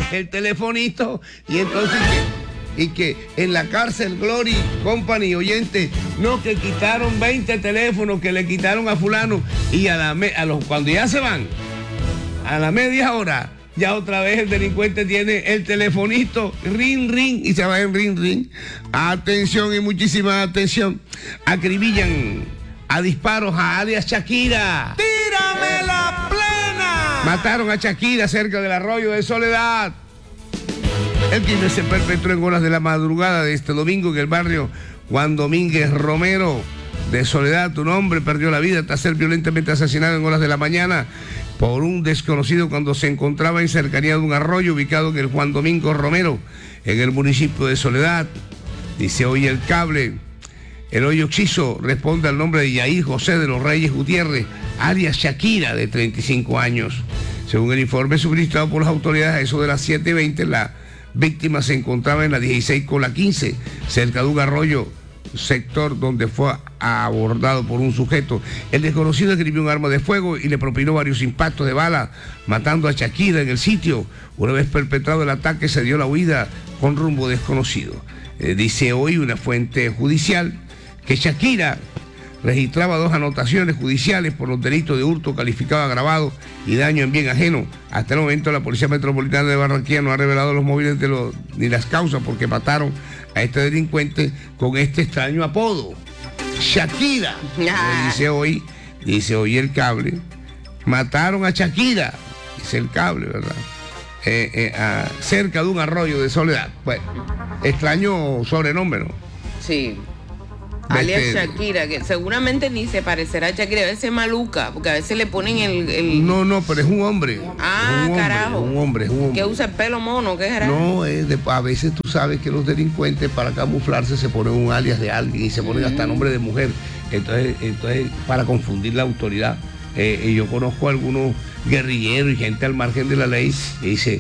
el telefonito, y entonces que en la cárcel Glory Company, oyente, no, que quitaron 20 teléfonos que le quitaron a fulano, y cuando ya se van, a la media hora, ya otra vez el delincuente tiene el telefonito, ring, ring, y se va en ring, ring. Atención y muchísima atención. Acribillan a disparos a alias Shakira. ¡Tírame la plena! Mataron a Shakira cerca del arroyo de Soledad. El crimen se perpetró en horas de la madrugada de este domingo en el barrio Juan Domínguez Romero de Soledad. Un hombre perdió la vida tras ser violentamente asesinado en horas de la mañana por un desconocido cuando se encontraba en cercanía de un arroyo ubicado en el Juan Domingo Romero, en el municipio de Soledad. Dice hoy el cable. El hoyo Oxiso responde al nombre de Yair José de los Reyes Gutiérrez, alias Shakira, de 35 años. Según el informe suministrado por las autoridades, a eso de las 7:20, la víctima se encontraba en la 16 con la 15, cerca de un arroyo, sector donde fue abordado por un sujeto. El desconocido escribió un arma de fuego y le propinó varios impactos de bala, matando a Shakira en el sitio. Una vez perpetrado el ataque, se dio la huida con rumbo desconocido. Dice hoy una fuente judicial que Shakira registraba 2 anotaciones judiciales por los delitos de hurto calificado agravado y daño en bien ajeno. Hasta el momento la Policía Metropolitana de Barranquilla no ha revelado los móviles ni las causas porque mataron a este delincuente con este extraño apodo, Shakira. Dice hoy el cable, mataron a Shakira, dice el cable, ¿verdad? Cerca de un arroyo de Soledad. Bueno, extraño sobrenombre, ¿no? Sí. Alias Shakira, que seguramente ni se parecerá a Shakira, a veces maluca, porque a veces le ponen el... No, pero es un hombre. Carajo. Es un hombre. ¿Que usa el pelo mono? ¿Qué será? No, a veces tú sabes que los delincuentes para camuflarse se ponen un alias de alguien y se ponen hasta nombre de mujer. Entonces para confundir la autoridad. Yo conozco a algunos guerrilleros y gente al margen de la ley que dice...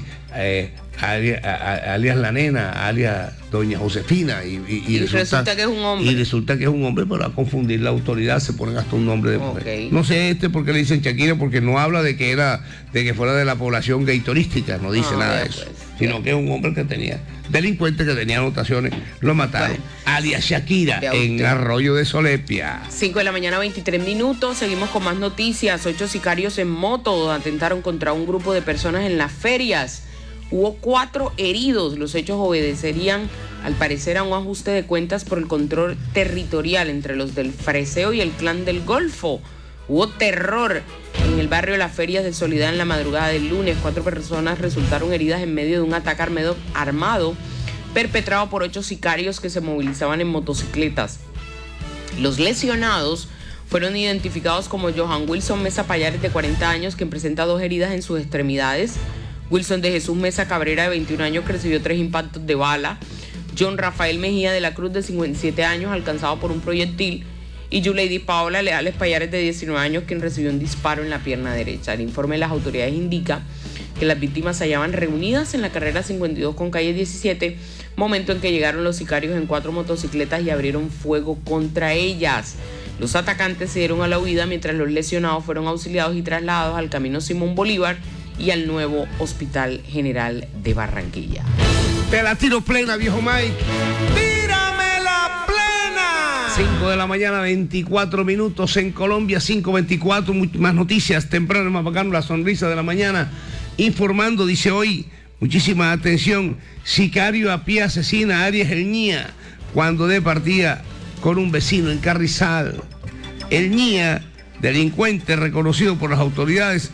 alias la nena, alias doña Josefina, y resulta que es un hombre. Y resulta que es un hombre, pero a confundir la autoridad se ponen hasta un nombre de mujer. No sé por qué le dicen Shakira, porque no habla de que fuera de la población gaytorística, no dice nada de eso, sino que es un hombre que tenía, delincuente que tenía anotaciones, lo mataron. Alias Shakira, en Arroyo de Solepia. 5 de la mañana, 23 minutos, seguimos con más noticias. 8 sicarios en moto atentaron contra un grupo de personas en las ferias. Hubo 4 heridos. Los hechos obedecerían, al parecer, a un ajuste de cuentas por el control territorial entre los del Freseo y el Clan del Golfo. Hubo terror en el barrio de Las Ferias de Soledad en la madrugada del lunes. 4 personas resultaron heridas en medio de un ataque armado perpetrado por 8 sicarios que se movilizaban en motocicletas. Los lesionados fueron identificados como Johan Wilson Mesa Payares, de 40 años, quien presenta 2 heridas en sus extremidades. Wilson de Jesús Mesa Cabrera, de 21 años, que recibió 3 impactos de bala. John Rafael Mejía de la Cruz, de 57 años, alcanzado por un proyectil. Y Yulady Paola Leales Payares, de 19 años, quien recibió un disparo en la pierna derecha. El informe de las autoridades indica que las víctimas se hallaban reunidas en la carrera 52 con calle 17, momento en que llegaron los sicarios en 4 motocicletas y abrieron fuego contra ellas. Los atacantes se dieron a la huida mientras los lesionados fueron auxiliados y trasladados al camino Simón Bolívar y al nuevo Hospital General de Barranquilla. Te la tiro plena, viejo Mike. ¡Tírame la plena! 5 de la mañana, 24 minutos en Colombia, 5:24, más noticias. Temprano, más bacano, la sonrisa de la mañana. Informando, dice hoy, muchísima atención, sicario a pie asesina a Arias El Ñía cuando departía con un vecino en Carrizal. El Ñía, delincuente reconocido por las autoridades,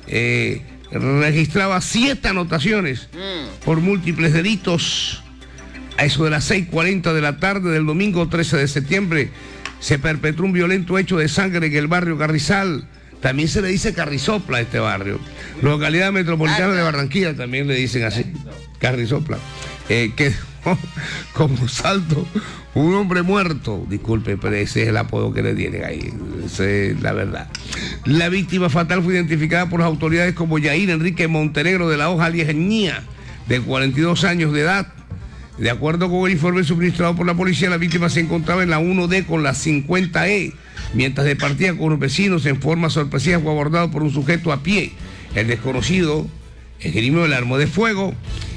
registraba 7 anotaciones por múltiples delitos. A eso de las 6:40 de la tarde del domingo 13 de septiembre se perpetró un violento hecho de sangre en el barrio Carrizal. También se le dice Carrizopla a este barrio. Localidad metropolitana de Barranquilla también le dicen así, Carrizopla. Que como salto un hombre muerto. Disculpe, pero ese es el apodo que le tienen ahí. Esa es la verdad. La víctima fatal fue identificada por las autoridades como Yair Enrique Montenegro de la Hoja alias Ñía, de 42 años de edad. De acuerdo con el informe suministrado por la policía, la víctima se encontraba en la 1D con la 50E, mientras departía con los vecinos. En forma sorpresiva fue abordado por un sujeto a pie. El desconocido esgrimió el arma de fuego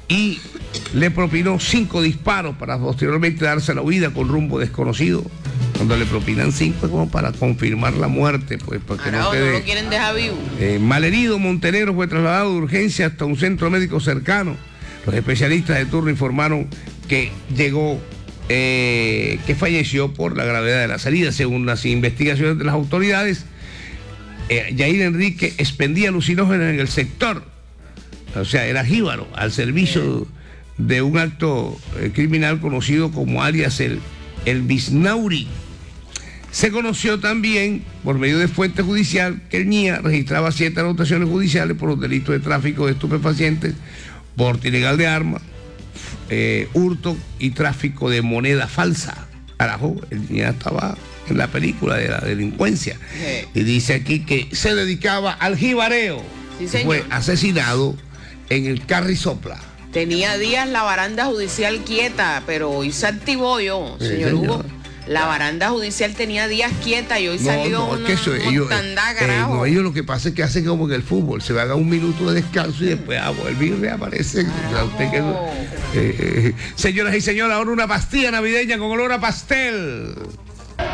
y le propinó 5 disparos para posteriormente darse la huida con rumbo desconocido. Cuando le propinan 5 es como para confirmar la muerte, pues, porque no lo quieren dejar vivo. Malherido, Montenegro fue trasladado de urgencia hasta un centro médico cercano. Los especialistas de turno informaron que que falleció por la gravedad de la salida. Según las investigaciones de las autoridades, Yair Enrique expendía alucinógenos en el sector. O sea, era jíbaro al servicio de un acto criminal conocido como alias el Bisnauri. Se conoció también, por medio de fuente judicial, que el NIA registraba 7 anotaciones judiciales por los delitos de tráfico de estupefacientes, porte ilegal de armas, hurto y tráfico de moneda falsa. Carajo, el NIA estaba en la película de la delincuencia. Y dice aquí que se dedicaba al jibareo. Sí, señor. Fue asesinado en el Carrizopla. Tenía días la baranda judicial quieta, pero hoy se activó yo, señor Hugo. La baranda judicial tenía días quieta y hoy salió no, ellos lo que pasa es que hacen como en el fútbol, se va a dar un minuto de descanso y después vuelve y reaparece. Señoras y señores, ahora una pastilla navideña con olor a pastel.